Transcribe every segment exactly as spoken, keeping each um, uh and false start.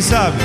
sabe?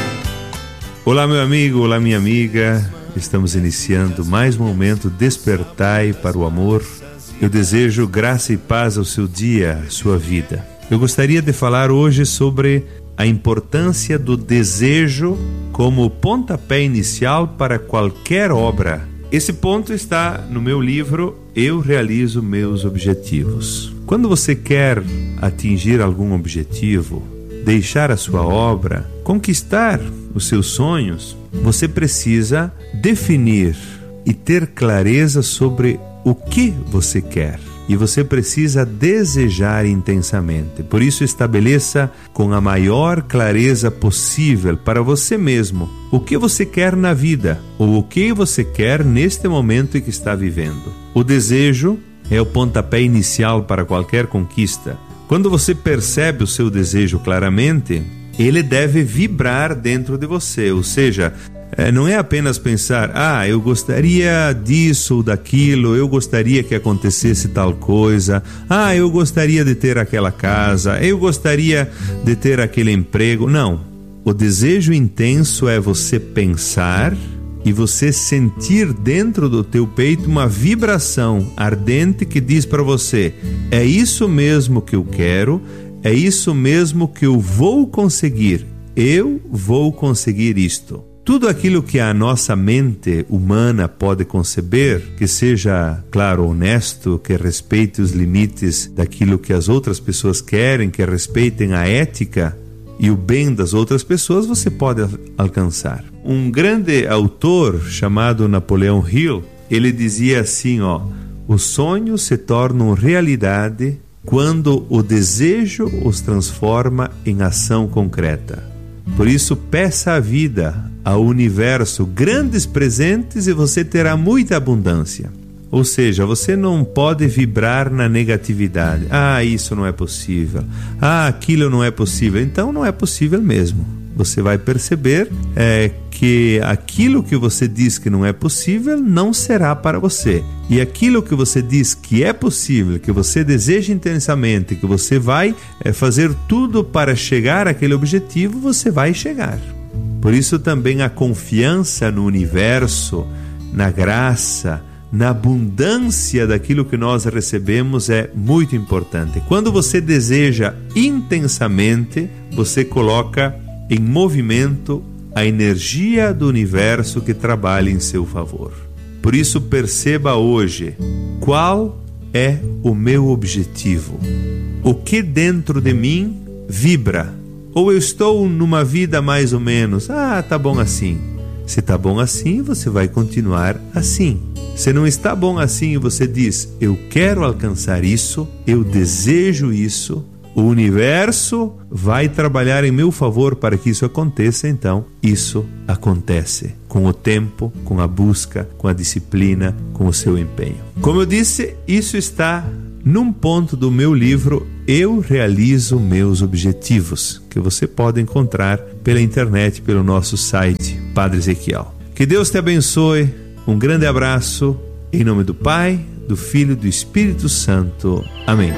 Olá, meu amigo, olá, minha amiga. Estamos iniciando mais um momento Despertai para o Amor. Eu desejo graça e paz ao seu dia, à sua vida. Eu gostaria de falar hoje sobre a importância do desejo como pontapé inicial para qualquer obra. Esse ponto está no meu livro Eu Realizo Meus Objetivos. Quando você quer atingir algum objetivo, deixar a sua obra, conquistar os seus sonhos, você precisa definir e ter clareza sobre o que você quer. E você precisa desejar intensamente. Por isso, estabeleça com a maior clareza possível para você mesmo o que você quer na vida, ou o que você quer neste momento em que está vivendo. O desejo é o pontapé inicial para qualquer conquista. Quando você percebe o seu desejo claramente, ele deve vibrar dentro de você, ou seja, não é apenas pensar, ah, eu gostaria disso ou daquilo, eu gostaria que acontecesse tal coisa, ah, eu gostaria de ter aquela casa, eu gostaria de ter aquele emprego. Não, o desejo intenso é você pensar e você sentir dentro do teu peito uma vibração ardente que diz para você, é isso mesmo que eu quero, é isso mesmo que eu vou conseguir, eu vou conseguir isto. Tudo aquilo que a nossa mente humana pode conceber, que seja, claro, honesto, que respeite os limites daquilo que as outras pessoas querem, que respeitem a ética e o bem das outras pessoas, você pode alcançar. Um grande autor chamado Napoleão Hill, ele dizia assim, ó, os sonhos se tornam realidade quando o desejo os transforma em ação concreta. Por isso, peça à vida, ao universo, grandes presentes e você terá muita abundância. Ou seja, você não pode vibrar na negatividade. Ah, isso não é possível. Ah, aquilo não é possível. Então não é possível mesmo. Você vai perceber é, que aquilo que você diz que não é possível não será para você. E aquilo que você diz que é possível, que você deseja intensamente, que você vai é, fazer tudo para chegar àquele objetivo, você vai chegar. Por isso também a confiança no universo, na graça, na abundância daquilo que nós recebemos é muito importante. Quando você deseja intensamente, você coloca em movimento a energia do universo que trabalha em seu favor. Por isso, perceba hoje qual é o meu objetivo. O que dentro de mim vibra? Ou eu estou numa vida mais ou menos, ah, tá bom assim. Se tá bom assim, você vai continuar assim. Se não está bom assim e você diz, eu quero alcançar isso, eu desejo isso, o universo vai trabalhar em meu favor para que isso aconteça, então isso acontece com o tempo, com a busca, com a disciplina, com o seu empenho. Como eu disse, isso está num ponto do meu livro Eu Realizo Meus Objetivos, que você pode encontrar pela internet, pelo nosso site, Padre Ezequiel. Que Deus te abençoe, um grande abraço, em nome do Pai, do Filho e do Espírito Santo. Amém.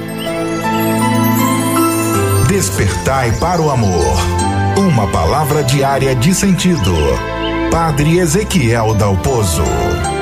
Despertai para o amor. Uma palavra diária de sentido. Padre Ezequiel Dalpozo.